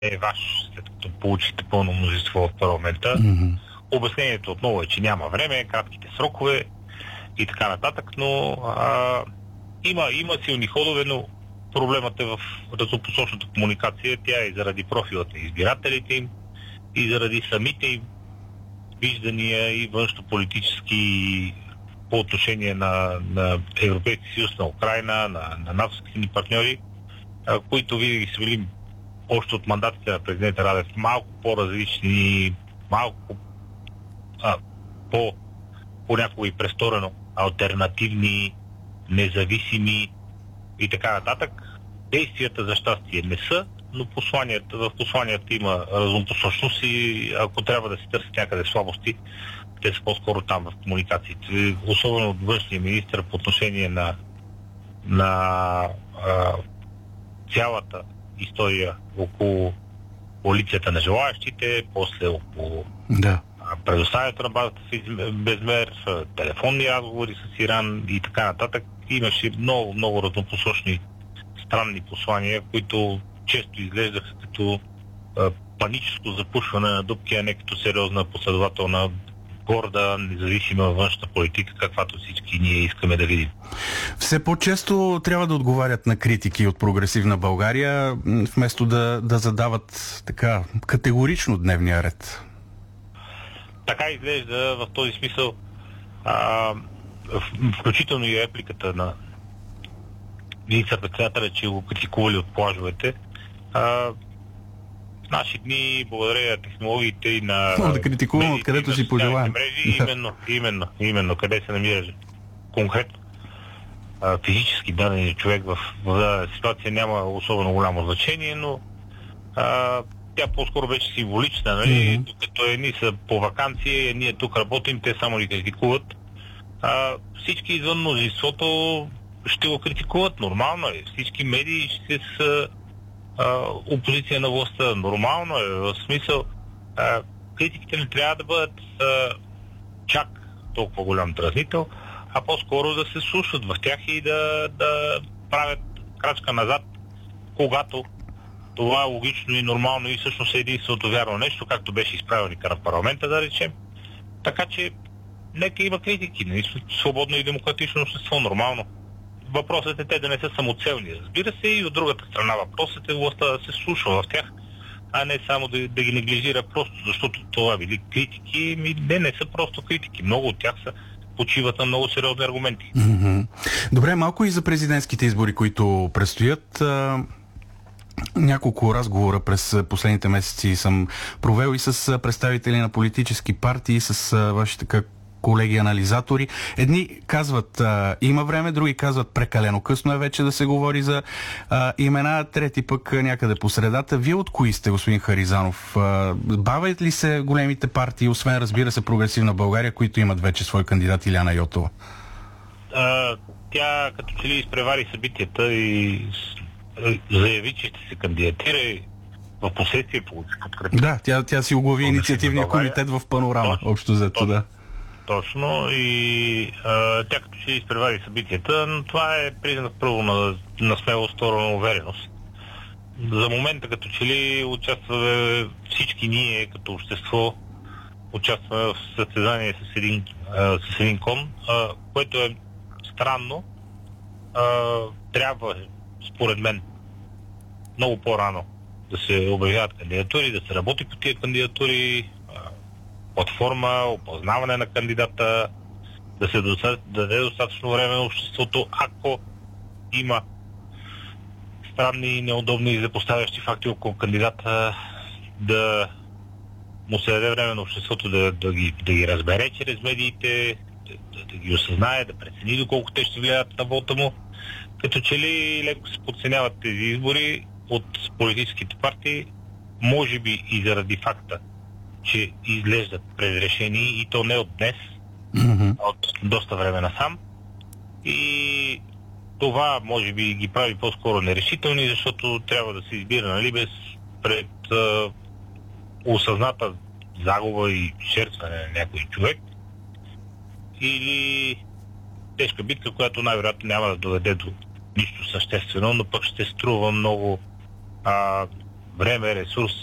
е ваш, след като получите пълно мнозинство в парламента. Обяснението отново е, че няма време, кратките срокове и така нататък, но има силни ходове, но проблемът е в разнопосочната комуникация. Тя е и заради профилът на избирателите им, и заради самите им виждания и външнополитически по отношение на Европейския съюз, на Украйна, на натовските ни партньори, които винаги са били още от мандатите на президента Радев малко по-различни, малко понякога и престорено алтернативни, независими и така нататък. Действията за щастие не са, но в посланията има разнопосочност и ако трябва да се търсят някъде слабости, те са по-скоро там в комуникациите. Особено от външния министър по отношение на цялата история около коалицията на желаящите, после около предоставянето на базата в безмер, телефонни разговори с Иран и така нататък. Имаше много, много разнопосочни странни послания, които често изглеждаха като паническо запушване на дупки, а не като сериозна, последователна, горда, независима външна политика, каквато всички ние искаме да видим. Все по-често трябва да отговарят на критики от прогресивна България, вместо да задават така категорично дневния ред. Така изглежда в този смисъл, включително и репликата на министър-председателя, че го критикували от плажовете. В наши дни, благодарение на технологиите и на... Да критикувам откъдето си пожелаем. Именно, къде се намира конкретно физически даден човек в дадена ситуация няма особено голямо значение, но тя по-скоро беше символична, нали? Докато едни са по ваканции, ние тук работим, те само ни критикуват. Всички извън мнозинството ще го критикуват, нормално е. Всички медии ще са опозиция на властта, нормално е. В смисъл, критиките не трябва да бъдат чак толкова голям дразнител, а по-скоро да се слушат в тях и да правят крачка назад, когато това е логично и нормално и всъщност е единственото вярно нещо, както беше изправилника на парламента, да речем. Така че нека има критики. Нали? Свободно и демократично общество, нормално. Въпросът е те да не са самоцелни, разбира се, и от другата страна въпросът е властта да се слуша в тях, а не само да ги неглижира просто, защото това били критики. Не са просто критики. Много от тях са почиват на много сериозни аргументи. Добре, малко и за президентските избори, които предстоят. Няколко разговора през последните месеци съм провел и с представители на политически партии, с вашите колеги анализатори. Едни казват има време, други казват прекалено късно е вече да се говори за имена, трети пък някъде по средата. Вие от кои сте, господин Харизанов? Бавят ли се големите партии, освен разбира се Прогресивна България, които имат вече свой кандидат Илияна Йотова? Тя като че ли изпревари събитията и заяви, че ще се кандидатира и в последствие получи подкрепа. Да, тя си оглави инициативния комитет в Панорама, общо взето, да. Точно, и тя като че изпревари събитията, но това е признак първо на смелост, второ на увереност. За момента като че ли участваме всички ние като общество, участваме в състезание с един кон, което е странно. Трябва, според мен, много по-рано да се обявяват кандидатури, да се работи по тия кандидатури, платформа, опознаване на кандидата, да се даде достатъчно време на обществото, ако има странни и неудобни и запоставящи факти около кандидата, да му се даде време на обществото да ги разбере чрез медиите, да ги осъзнае, да прецени доколко те ще влияят на вота му. Като че ли леко се подценяват тези избори от политическите партии, може би и заради факта, че изглеждат предрешени и то не от днес, а от доста време насам. И това може би ги прави по-скоро нерешителни, защото трябва да се избира, нали, без пред осъзната загуба и жертване на някой човек. Или тежка битка, която най-вероятно няма да доведе до нищо съществено, но пък ще струва много време, ресурс,